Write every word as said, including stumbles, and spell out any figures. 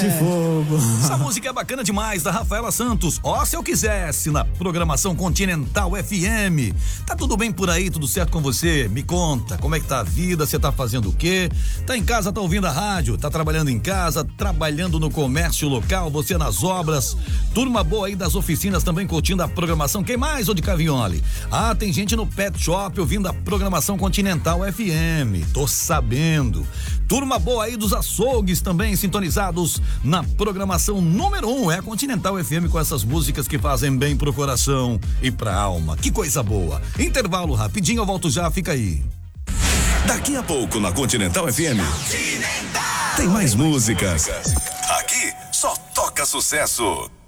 de fogo. Essa música é bacana demais, da Rafaela Santos. Ó, se eu quisesse, na programação Continental F M. Tá tudo bem por aí, tudo certo com você? Me conta, como é que tá a vida? Você tá fazendo o quê? Tá em casa, tá ouvindo a rádio? Tá trabalhando em casa, trabalhando no comércio local, você nas obras? Turma boa aí das oficinas também curtindo a programação. Quem mais, ô de Cavioli? Ah, tem gente no Pet Shop ouvindo a programação Continental F M. Tô sabendo. Turma boa aí dos açougues também sintonizados na programação número um. É a Continental F M com essas músicas que fazem bem pro coração e pra alma. Que coisa boa. Intervalo rapidinho, eu volto já, fica aí. Daqui a pouco na Continental F M. Tem mais músicas. Aqui só toca sucesso.